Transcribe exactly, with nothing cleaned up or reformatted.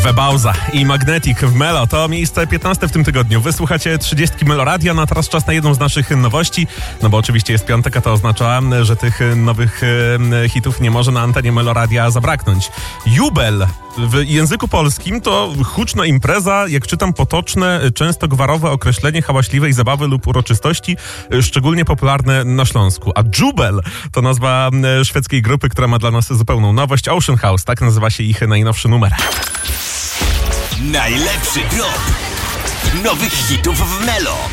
Webauza i Magnetic w Melo to miejsce piętnaste w tym tygodniu. Wysłuchacie trzydziestki Meloradia, no a teraz czas na jedną z naszych nowości, no bo oczywiście jest piątek, a to oznacza, że tych nowych hitów nie może na antenie Meloradia zabraknąć. Jubel w języku polskim to huczna impreza, jak czytam, potoczne, często gwarowe określenie hałaśliwej zabawy lub uroczystości, szczególnie popularne na Śląsku. A Jubel to nazwa szwedzkiej grupy, która ma dla nas zupełną nowość. Ocean House, tak nazywa się ich najnowszy numer. Najlepszy drop nowych hitów w Melo.